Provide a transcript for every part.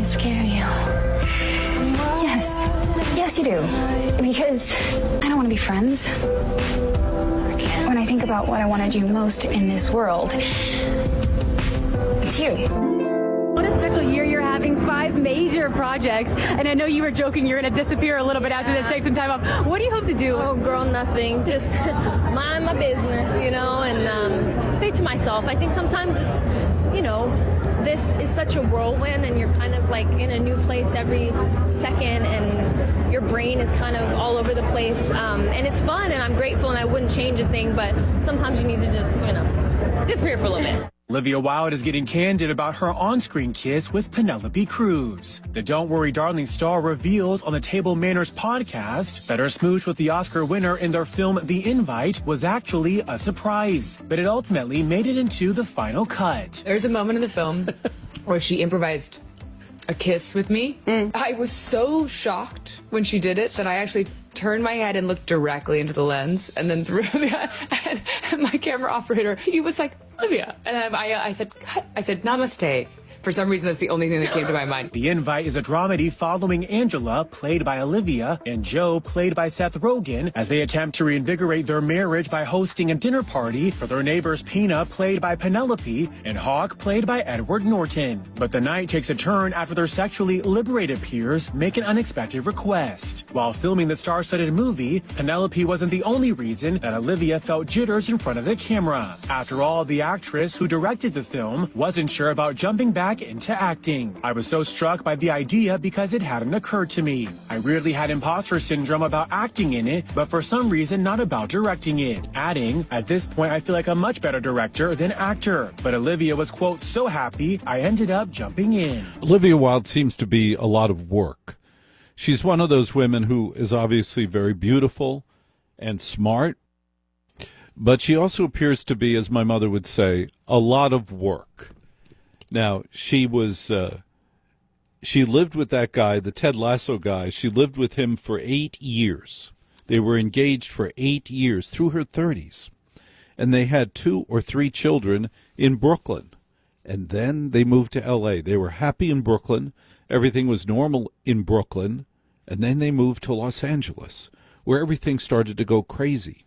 I scare you? Yes. Yes, you do. Because I don't want to be friends. When I think about what I want to do most in this world, it's you. What a special year you're having. 5 major projects. And I know you were joking you're going to disappear a little bit after this, take some time off. What do you hope to do? Oh, girl, nothing. Just mind my business, and stay to myself. I think sometimes it's, this is such a whirlwind and you're kind of like in a new place every second and your brain is kind of all over the place. And it's fun and I'm grateful and I wouldn't change a thing, but sometimes you need to just, disappear for a little bit. Olivia Wilde is getting candid about her on-screen kiss with Penelope Cruz. The Don't Worry Darling star reveals on the Table Manners podcast that her smooch with the Oscar winner in their film The Invite was actually a surprise, but it ultimately made it into the final cut. There's a moment in the film where she improvised a kiss with me. I was so shocked when she did it that I actually turned my head and looked directly into the lens and then threw and my camera operator, he was like, Olivia. And I said, cut. I said, namaste. For some reason, that's the only thing that came to my mind. The Invite is a dramedy following Angela, played by Olivia, and Joe, played by Seth Rogen, as they attempt to reinvigorate their marriage by hosting a dinner party for their neighbors Pina, played by Penelope, and Hawk, played by Edward Norton. But the night takes a turn after their sexually liberated peers make an unexpected request. While filming the star-studded movie, Penelope wasn't the only reason that Olivia felt jitters in front of the camera. After all, the actress who directed the film wasn't sure about jumping back into acting. I was so struck by the idea because it hadn't occurred to me. I weirdly had imposter syndrome about acting in it, but for some reason not about directing it. Adding, at this point I feel like a much better director than actor. But Olivia was, quote, so happy I ended up jumping in. Olivia Wilde seems to be a lot of work. She's one of those women who is obviously very beautiful and smart, but she also appears to be, as my mother would say, a lot of work. Now, she lived with that guy, the Ted Lasso guy. She lived with him for 8 years. They were engaged for 8 years, through her 30s. And they had 2 or 3 children in Brooklyn. And then they moved to L.A. They were happy in Brooklyn. Everything was normal in Brooklyn. And then they moved to Los Angeles, where everything started to go crazy.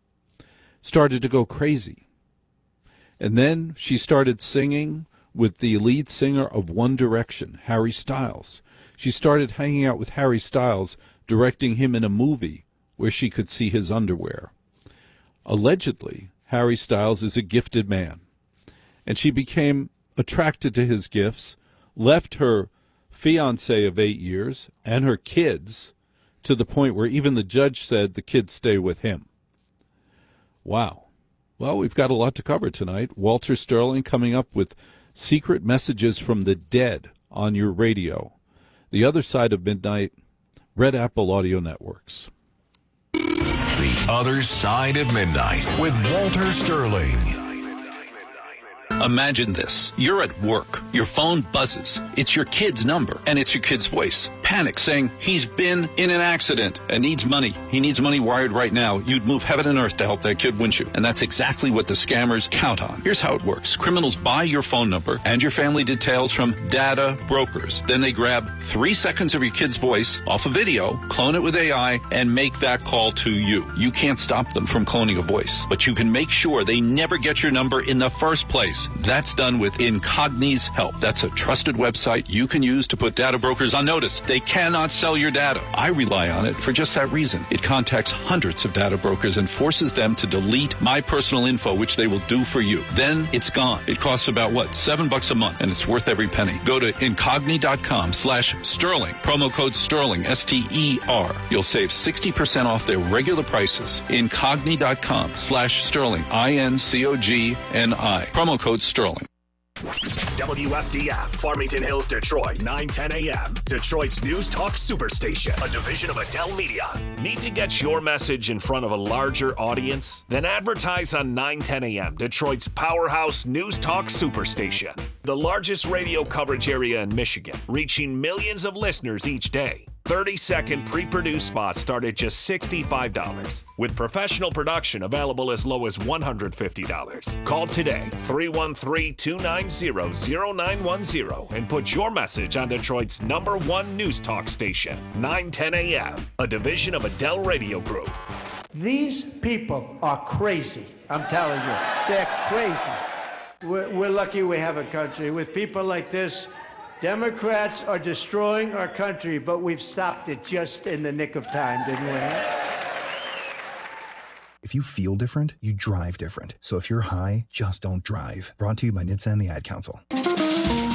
And then she started singing with the lead singer of One Direction, Harry Styles. She started hanging out with Harry Styles, directing him in a movie where she could see his underwear. Allegedly, Harry Styles is a gifted man, and she became attracted to his gifts, left her fiancé of 8 years and her kids to the point where even the judge said the kids stay with him. Wow. Well, we've got a lot to cover tonight. Walter Sterling coming up with Secret Messages from the Dead on your radio. The Other Side of Midnight, Red Apple Audio Networks. The Other Side of Midnight with Walter Sterling. Imagine this. You're at work. Your phone buzzes. It's your kid's number, and it's your kid's voice. Panic, saying he's been in an accident and needs money. He needs money wired right now. You'd move heaven and earth to help that kid, wouldn't you? And that's exactly what the scammers count on. Here's how it works. Criminals buy your phone number and your family details from data brokers. Then they grab 3 seconds of your kid's voice off a video, clone it with AI, and make that call to you. You can't stop them from cloning a voice, but you can make sure they never get your number in the first place. That's done with Incogni's help. That's a trusted website you can use to put data brokers on notice. They cannot sell your data. I rely on it for just that reason. It contacts hundreds of data brokers and forces them to delete my personal info, which they will do for you. Then it's gone. It costs about, $7 a month, and it's worth every penny. Go to Incogni.com/Sterling. Promo code Sterling, STER. You'll save 60% off their regular prices. Incogni.com/Sterling, INCOGNI. Promo code Sterling. WFDF, Farmington Hills, Detroit, 9:10 a.m. Detroit's News Talk Superstation, a division of Adele Media. Need to get your message in front of a larger audience? Then advertise on 9:10 a.m., Detroit's powerhouse News Talk Superstation. The largest radio coverage area in Michigan, reaching millions of listeners each day. 30-second pre-produced spots start at just $65, with professional production available as low as $150. Call today, 313-290-0910, and put your message on Detroit's #1 news talk station, 910 AM, a division of Adele Radio Group. These people are crazy. I'm telling you, they're crazy. We're lucky we have a country. With people like this, Democrats are destroying our country, but we've stopped it just in the nick of time, didn't we? If you feel different, you drive different. So if you're high, just don't drive. Brought to you by NHTSA and the Ad Council.